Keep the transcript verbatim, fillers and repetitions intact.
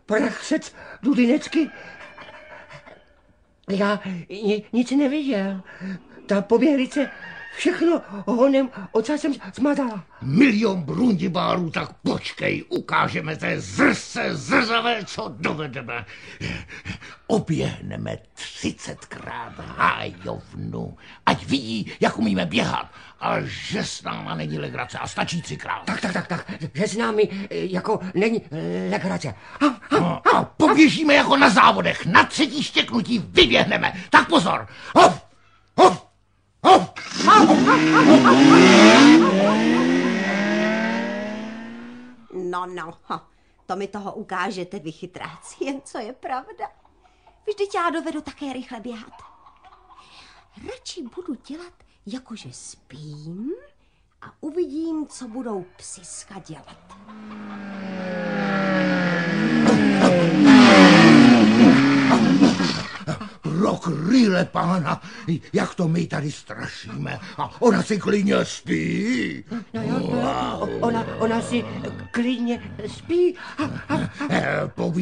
prachsec Dudinecky. Já ni, nic neviděl. Ta pověhlice všechno honem ocasem smazala. Milion brundibárů, tak počkej, ukážeme té zrse zrzavé, co dovedeme. Oběhneme třicetkrát hájovnu, ať vidí, jak umíme běhat. A že s náma není legrace a stačí třikrát. Tak, tak, tak, tak, že s námi jako není legrace. A, a, a poběžíme jako na závodech, na třetí štěknutí vyběhneme. Tak pozor, hop, hop, hop. No, no, to mi toho ukážete, vy chytráci, jen co je pravda. Vždyť já dovedu také rychle běhat. Radši budu dělat, jakože spím a uvidím, co budou psiska dělat. Rokrýle pána, jak to my tady strašíme. A ona si klidně spí. No jo, wow. ona, ona si klidně spí. A, a, a...